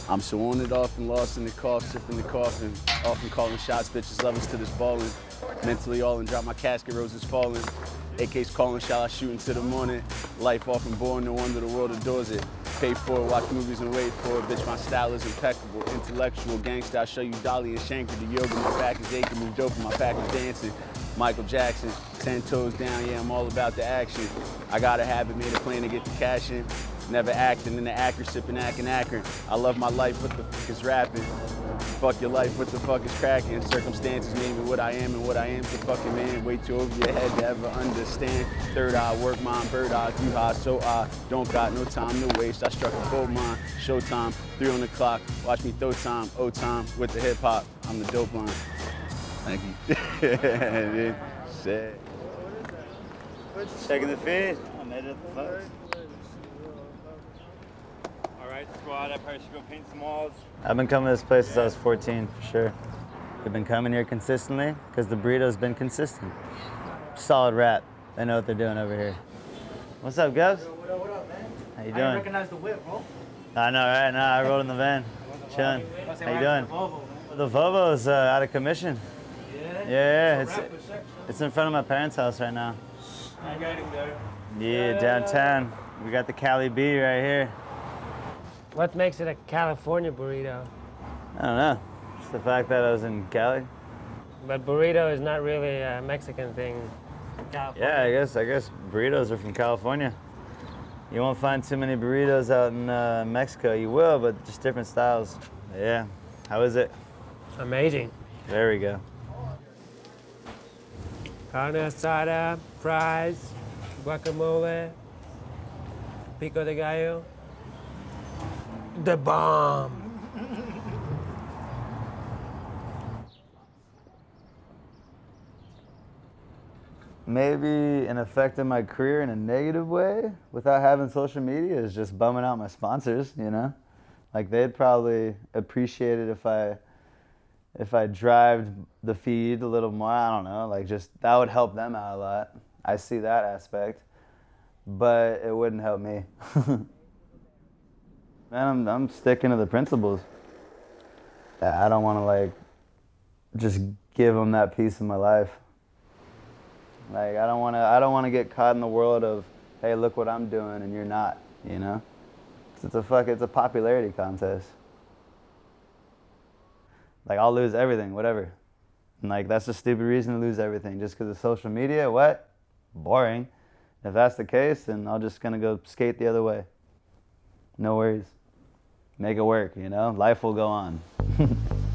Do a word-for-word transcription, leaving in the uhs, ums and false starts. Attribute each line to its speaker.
Speaker 1: I'm so on it off and lost in the cough, sipping the coffin. Often calling shots, bitches love us to this ballin'. Mentally all in, drop my casket, roses falling. A K's calling, shall I shoot into the morning? Life often born, no wonder the world adores it. Pay for it, watch movies and wait for it. Bitch, my style is impeccable. Intellectual gangster, I'll show you Dolly and Shanker. The yoga, my back is aching, move dope and my pack is dancing. Michael Jackson, ten toes down, yeah, I'm all about the action. I got a habit, made a plan to get the cash in. Never acting in the actor, sipping, acting, acting. I love my life, what the fuck is rapping? Fuck your life, what the fuck is cracking? Circumstances made me what I am, and what I am to fucking man. Way too over your head to ever understand. Third eye, work mine, bird eye, you high, so I don't got no time to waste. I struck a gold mine, showtime, three on the clock. Watch me throw time, oh time, with the hip hop. I'm the dope line. Thank you. Shit.
Speaker 2: Checking the feed. I made it at the first. All right, squad. I probably should go paint some walls.
Speaker 3: I've been coming to this place since I was fourteen, for sure. We've been coming here consistently because the burrito's been consistent. Solid rap. They know what they're doing over here. What's up, Gubs?
Speaker 4: What up, what up, man?
Speaker 3: How you
Speaker 4: I
Speaker 3: doing?
Speaker 4: didn't recognize the whip, bro.
Speaker 3: I know, right? Nah, I rode in the van, chilling. How you doing? The Volvo's uh, out of commission.
Speaker 4: Yeah?
Speaker 3: Yeah, yeah,
Speaker 4: It's
Speaker 3: it's, it's in front of my parents' house right now.
Speaker 4: I'm getting there.
Speaker 3: Yeah, downtown. We got the Cali B right here.
Speaker 5: What makes it a California burrito?
Speaker 3: I don't know. Just the fact that I was in Cali.
Speaker 5: But burrito is not really a Mexican thing. California.
Speaker 3: Yeah, I guess I guess burritos are from California. You won't find too many burritos out in uh, Mexico. You will, but just different styles. Yeah. How is it?
Speaker 5: Amazing.
Speaker 3: There we go.
Speaker 5: Carne asada, fries, guacamole, pico de gallo. The bomb.
Speaker 3: Maybe an effect in my career in a negative way without having social media is just bumming out my sponsors, you know? Like they'd probably appreciate it if I if I drived the feed a little more. I don't know, like just that would help them out a lot. I see that aspect, but it wouldn't help me. Man, I'm, I'm sticking to the principles. I don't want to like just give them that piece of my life. Like I don't want to. I don't want to get caught in the world of, hey, look what I'm doing and you're not. You know, it's, it's a fuck. It's a popularity contest. Like I'll lose everything, whatever. And like that's a stupid reason to lose everything just because of social media. What? Boring. If that's the case, then I'm just gonna go skate the other way. No worries. Make it work, you know? Life will go on.